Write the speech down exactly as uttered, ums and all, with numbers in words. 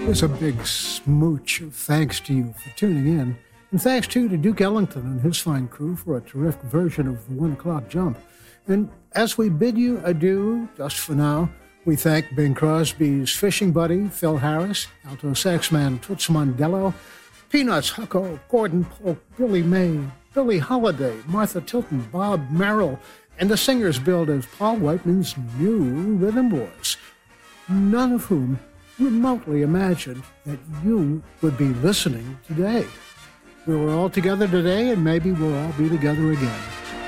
Here's a big smooch of thanks to you for tuning in. And thanks, too, to Duke Ellington and his fine crew for a terrific version of the One O'Clock Jump. And as we bid you adieu, just for now, we thank Bing Crosby's fishing buddy, Phil Harris, alto sax man Toots Mondello, Peanuts, Hucko, Gordon Polk, Billy May, Billie Holiday, Martha Tilton, Bob Merrill, and the singers billed as Paul Whiteman's new Rhythm Boys, none of whom remotely imagined that you would be listening today. We were all together today, and maybe we'll all be together again.